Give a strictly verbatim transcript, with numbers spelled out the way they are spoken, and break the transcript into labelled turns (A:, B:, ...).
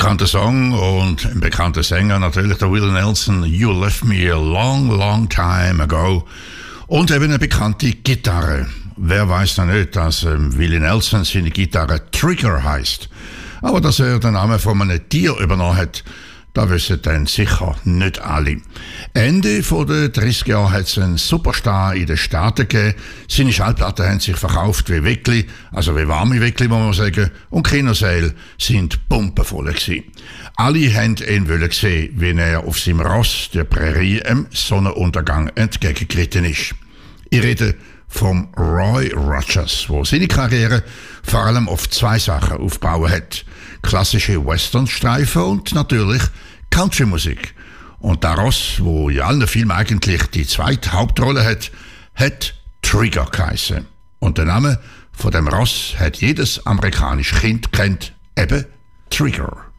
A: bekannter Song und ein bekannter Sänger natürlich, der Willie Nelson, You Left Me a Long, Long Time Ago. Und eben eine bekannte Gitarre. Wer weiß noch nicht, dass ähm, Willie Nelson seine Gitarre Trigger heißt. Aber dass er den Namen von einem Tier übernommen hat, da wissen dann sicher nicht alle. Ende der dreißiger Jahre hat es einen Superstar in den Staaten gegeben. Seine Schallplatten haben sich verkauft wie Weckli, also wie warme Weckli, muss man sagen. Und Kinosäle sind pumpenvoll gewesen. Alle haben ihn wollen sehen, wie er auf seinem Ross der Prärie im Sonnenuntergang entgegengeritten ist. Ich rede vom Roy Rogers, der seine Karriere vor allem auf zwei Sachen aufgebaut hat. Klassische Westernstreifen und natürlich Countrymusik. Und der Ross, wo in allen Filmen eigentlich die zweite Hauptrolle hat, hat Trigger geheißen. Und der Name von dem Ross hat jedes amerikanische Kind kennt, eben Trigger.